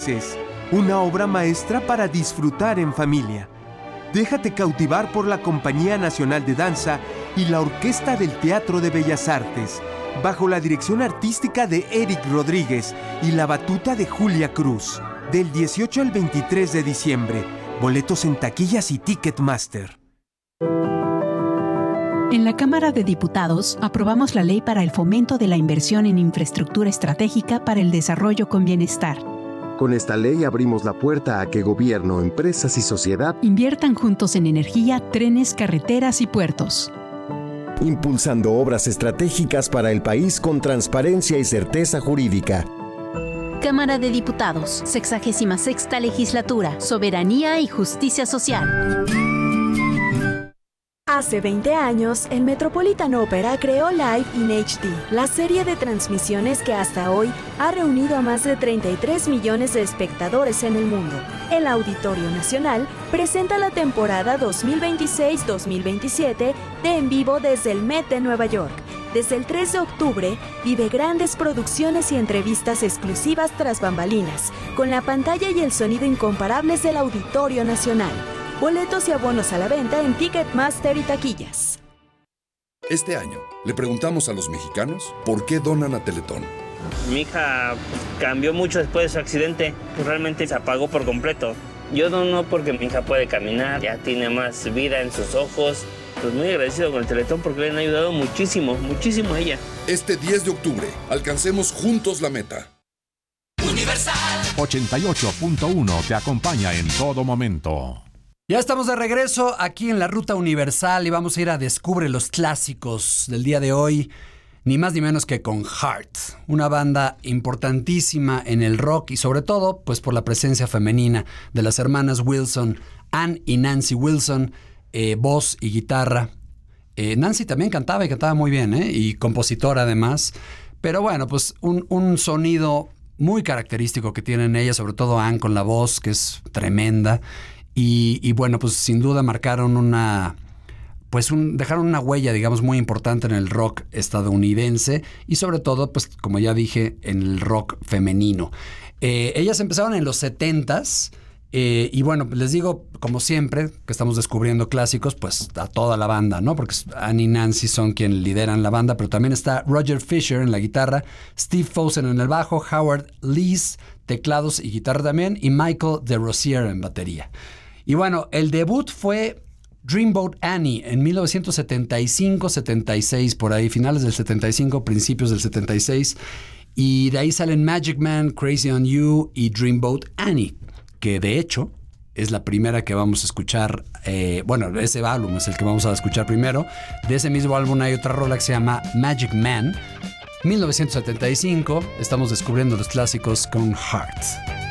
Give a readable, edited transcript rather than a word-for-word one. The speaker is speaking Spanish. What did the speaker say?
Raíces, una obra maestra para disfrutar en familia. Déjate cautivar por la Compañía Nacional de Danza y la Orquesta del Teatro de Bellas Artes, bajo la dirección artística de Eric Rodríguez y la batuta de Julia Cruz. Del 18 al 23 de diciembre. Boletos en taquillas y Ticketmaster. En la Cámara de Diputados aprobamos la Ley para el Fomento de la Inversión en Infraestructura Estratégica para el Desarrollo con Bienestar. Con esta ley abrimos la puerta a que gobierno, empresas y sociedad inviertan juntos en energía, trenes, carreteras y puertos. Impulsando obras estratégicas para el país con transparencia y certeza jurídica. Cámara de Diputados, 66ª Legislatura, Soberanía y Justicia Social. Hace 20 años, el Metropolitan Opera creó Live in HD, la serie de transmisiones que hasta hoy ha reunido a más de 33 millones de espectadores en el mundo. El Auditorio Nacional presenta la temporada 2026-2027 de En Vivo desde el Met de Nueva York. Desde el 3 de octubre, vive grandes producciones y entrevistas exclusivas tras bambalinas, con la pantalla y el sonido incomparables del Auditorio Nacional. Boletos y abonos a la venta en Ticketmaster y taquillas. Este año, le preguntamos a los mexicanos por qué donan a Teletón. Mi hija cambió mucho después de su accidente, realmente se apagó por completo. Yo dono porque mi hija puede caminar, ya tiene más vida en sus ojos. Pues muy agradecido con el Teletón porque le han ayudado muchísimo, muchísimo a ella. Este 10 de octubre, alcancemos juntos la meta. Universal 88.1 te acompaña en todo momento. Ya estamos de regreso aquí en la Ruta Universal y vamos a ir a Descubre los clásicos del día de hoy, ni más ni menos que con Heart, una banda importantísima en el rock y sobre todo pues por la presencia femenina de las hermanas Wilson, Ann y Nancy Wilson, voz y guitarra. Nancy también cantaba y cantaba muy bien, y compositora además, pero bueno, pues un sonido muy característico que tienen ellas, sobre todo Ann con la voz que es tremenda. Y bueno, pues sin duda marcaron dejaron una huella, digamos, muy importante en el rock estadounidense y sobre todo, pues como ya dije, en el rock femenino. Ellas empezaron en los 70s y bueno, les digo, como siempre, que estamos descubriendo clásicos, pues a toda la banda, ¿no? Porque Ann y Nancy son quienes lideran la banda, pero también está Roger Fisher en la guitarra, Steve Fosen en el bajo, Howard Lees, teclados y guitarra también, y Michael DeRosier en batería. Y bueno, el debut fue Dreamboat Annie en 1975-76, por ahí, finales del 75, principios del 76. Y de ahí salen Magic Man, Crazy on You y Dreamboat Annie, que de hecho es la primera que vamos a escuchar. Bueno, ese álbum es el que vamos a escuchar primero. De ese mismo álbum hay otra rola que se llama Magic Man, 1975. Estamos descubriendo los clásicos con Heart.